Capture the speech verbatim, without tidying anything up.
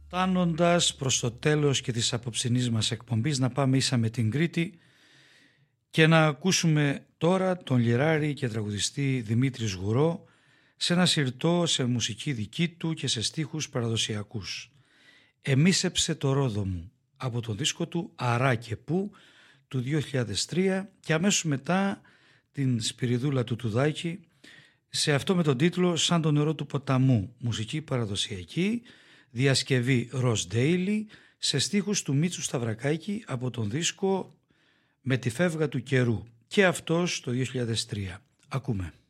Φτάνοντας προς το τέλος και της απόψινής μας εκπομπής, να πάμε ίσα με την Κρήτη και να ακούσουμε τώρα τον λιράρη και τραγουδιστή Δημήτρη Σγουρό σε ένα συρτό σε μουσική δική του και σε στίχους παραδοσιακούς. «Εμίσεψε το ρόδο μου» από τον δίσκο του «Αρά και Πού» του δύο χιλιάδες τρία και αμέσως μετά την Σπυριδούλα του Τουδάκη σε αυτό με τον τίτλο «Σαν το νερό του ποταμού», μουσική παραδοσιακή, διασκευή Ροζ Ντέιλι σε στίχους του Μίτσου Σταυρακάκη από τον δίσκο «Με τη φεύγα του καιρού» και αυτός το δύο χιλιάδες τρία. Ακούμε.